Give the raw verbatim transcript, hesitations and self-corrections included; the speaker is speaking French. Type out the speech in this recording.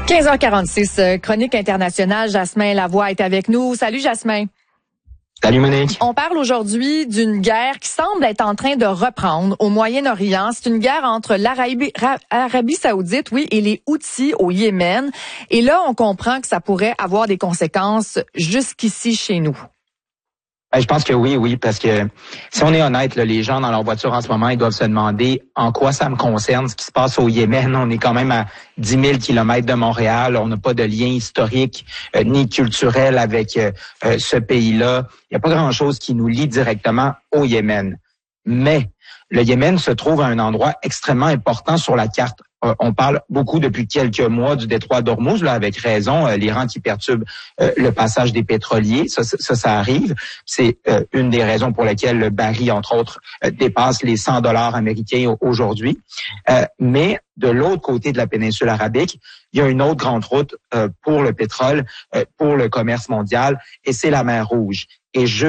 quinze heures quarante-six, Chronique internationale, Jasmin Lavoie est avec nous. Salut Jasmin. Salut Monique. On parle aujourd'hui d'une guerre qui semble être en train de reprendre au Moyen-Orient. C'est une guerre entre l'Arabie Arabie Saoudite, oui, et les Houthis au Yémen. Et là, on comprend que ça pourrait avoir des conséquences jusqu'ici chez nous. Ben, je pense que oui, oui, parce que si on est honnête, là, les gens dans leur voiture en ce moment, ils doivent se demander en quoi ça me concerne, ce qui se passe au Yémen. On est quand même à dix mille kilomètres de Montréal. On n'a pas de lien historique euh, ni culturel avec euh, euh, ce pays-là. Il n'y a pas grand-chose qui nous lie directement au Yémen. Mais le Yémen se trouve à un endroit extrêmement important sur la carte. Euh, on parle beaucoup depuis quelques mois du détroit d'Ormuz, là, avec raison, euh, l'Iran qui perturbe euh, le passage des pétroliers. Ça, ça, ça arrive. C'est euh, une des raisons pour lesquelles le baril, entre autres, euh, dépasse les cent dollars américains aujourd'hui. Euh, mais de l'autre côté de la péninsule arabique, il y a une autre grande route euh, pour le pétrole, euh, pour le commerce mondial, et c'est la mer Rouge. Et juste